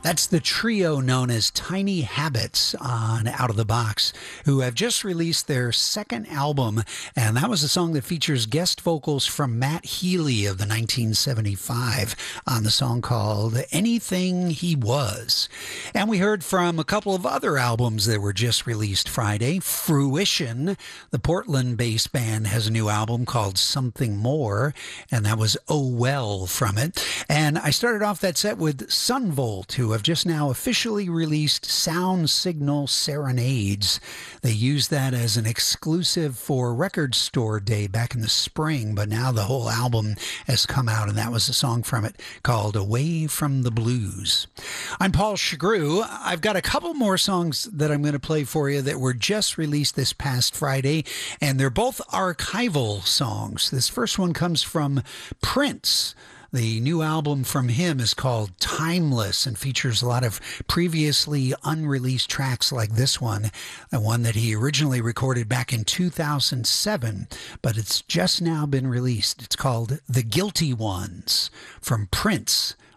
That's the trio known as Tiny Habits on Out of the Box, who have just released their second album, and that was a song that features guest vocals from Matt Healy of the 1975 on the song called Anything He Was. And we heard from a couple of other albums that were just released Friday. Fruition, the Portland-based band, has a new album called Something More, and that was Oh Well from it. And I started off that set with Sunvolt, who have just now officially released Sound Signal Serenades. They used that as an exclusive for Record Store Day back in the spring, but now the whole album has come out, and that was a song from it called Away from the Blues. I'm Paul Chagru. I've got a couple more songs that I'm going to play for you that were just released this past Friday, and they're both archival songs. This first one comes from Prince. The new album from him is called Timeless and features a lot of previously unreleased tracks like this one, the one that he originally recorded back in 2007, but it's just now been released. It's called The Guilty Ones from Prince